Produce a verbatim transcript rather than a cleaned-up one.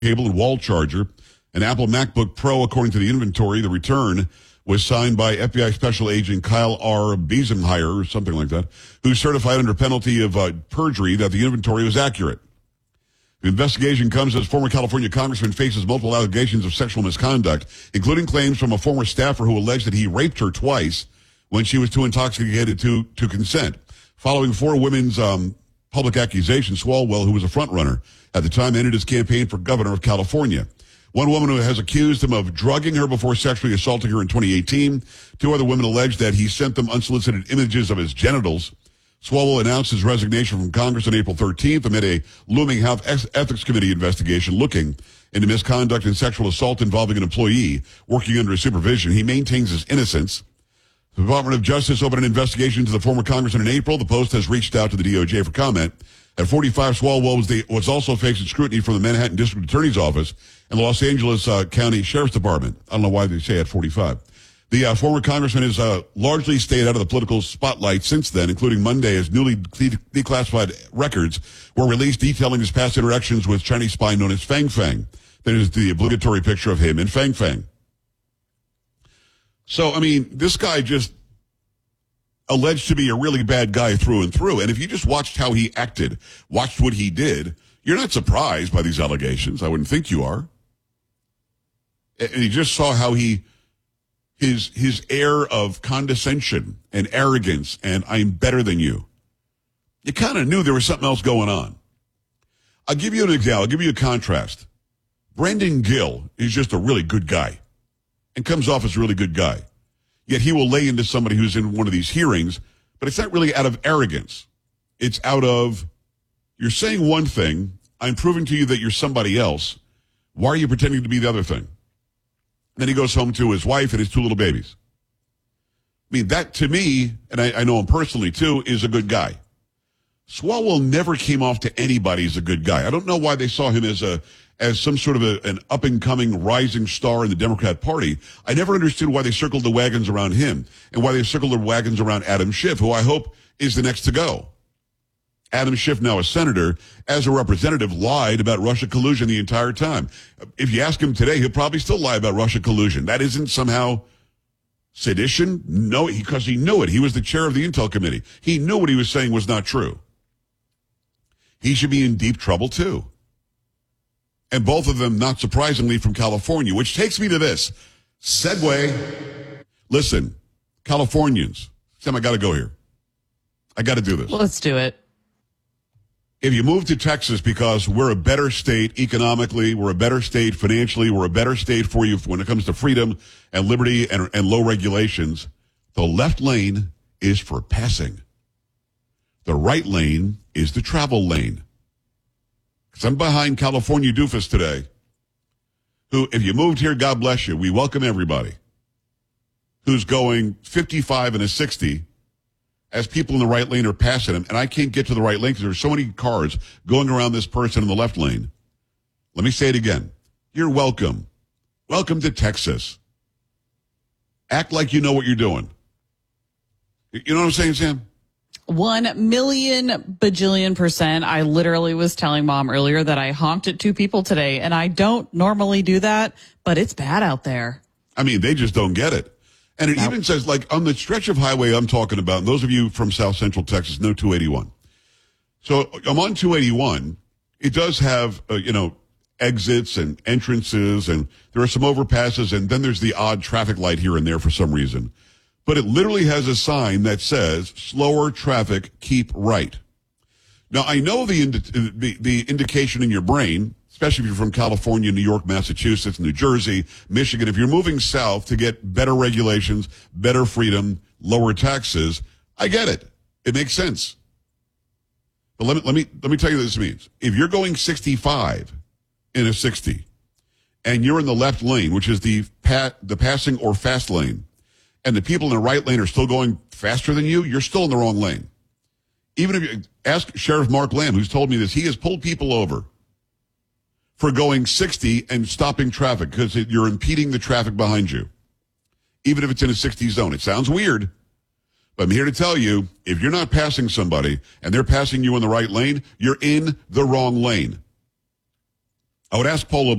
cable and wall charger, an Apple MacBook Pro, according to the inventory. The return was signed by F B I Special Agent Kyle R. Biesenheier, or something like that, who certified under penalty of uh, perjury that the inventory was accurate. The investigation comes as former California congressman faces multiple allegations of sexual misconduct, including claims from a former staffer who alleged that he raped her twice when she was too intoxicated to, to consent. Following four women's um, public accusations, Swalwell, who was a frontrunner at the time, ended his campaign for governor of California. One woman who has accused him of drugging her before sexually assaulting her in twenty eighteen. Two other women allege that he sent them unsolicited images of his genitals. Swalwell announced his resignation from Congress on April thirteenth amid a looming Health Ethics Committee investigation looking into misconduct and sexual assault involving an employee working under his supervision. He maintains his innocence. The Department of Justice opened an investigation into the former congressman in April. The Post has reached out to the D O J for comment. At forty-five, Swalwell was, the, was also facing scrutiny from the Manhattan District Attorney's Office and the Los Angeles uh, County Sheriff's Department. I don't know why they say at forty-five. The uh, former congressman has uh, largely stayed out of the political spotlight since then, including Monday as newly de- declassified records were released detailing his past interactions with Chinese spy known as Fang Fang. That is the obligatory picture of him and Fang Fang. So, I mean, this guy just alleged to be a really bad guy through and through. And if you just watched how he acted, watched what he did, you're not surprised by these allegations. I wouldn't think you are. And you just saw how he, his, his air of condescension and arrogance and I'm better than you. You kind of knew there was something else going on. I'll give you an example. I'll give you a contrast. Brendan Gill is just a really good guy and comes off as a really good guy. Yet he will lay into somebody who's in one of these hearings, but it's not really out of arrogance. It's out of, you're saying one thing, I'm proving to you that you're somebody else. Why are you pretending to be the other thing? Then he goes home to his wife and his two little babies. I mean, that to me, and I, I know him personally too, is a good guy. Swalwell never came off to anybody as a good guy. I don't know why they saw him as a as some sort of a, an up-and-coming rising star in the Democrat Party. I never understood why they circled the wagons around him and why they circled the wagons around Adam Schiff, who I hope is the next to go. Adam Schiff, now a senator, as a representative, lied about Russia collusion the entire time. If you ask him today, he'll probably still lie about Russia collusion. That isn't somehow sedition? No, because he knew it. He was the chair of the Intel Committee. He knew what he was saying was not true. He should be in deep trouble, too. And both of them, not surprisingly, from California, which takes me to this. Segue. Listen, Californians. Sam, I got to go here. I got to do this. Let's do it. If you move to Texas because we're a better state economically, we're a better state financially, we're a better state for you when it comes to freedom and liberty and, and low regulations, the left lane is for passing. The right lane is the travel lane. Because I'm behind California doofus today, who, if you moved here, God bless you. We welcome everybody who's going fifty-five and a sixty as people in the right lane are passing him. And I can't get to the right lane because there's so many cars going around this person in the left lane. Let me say it again. You're welcome. Welcome to Texas. Act like you know what you're doing. You know what I'm saying, Sam? One million bajillion percent. I literally was telling Mom earlier that I honked at two people today, and I don't normally do that, but it's bad out there. I mean, they just don't get it. And it nope. even says, like, on the stretch of highway I'm talking about, and those of you from South Central Texas know two eighty-one. So I'm on two eighty-one. It does have, uh, you know, exits and entrances, and there are some overpasses, and then there's the odd traffic light here and there for some reason. But it literally has a sign that says, slower traffic, keep right. Now, I know the, indi- the, the indication in your brain, especially if you're from California, New York, Massachusetts, New Jersey, Michigan, if you're moving south to get better regulations, better freedom, lower taxes, I get it. It makes sense. But let me, let me, let me tell you what this means. If you're going sixty-five in a sixty, and you're in the left lane, which is the pa- the passing or fast lane, and the people in the right lane are still going faster than you, you're still in the wrong lane. Even if you ask Sheriff Mark Lamb, who's told me this, he has pulled people over for going sixty and stopping traffic because you're impeding the traffic behind you, even if it's in a sixty zone. It sounds weird, but I'm here to tell you, if you're not passing somebody and they're passing you in the right lane, you're in the wrong lane. I would ask Polo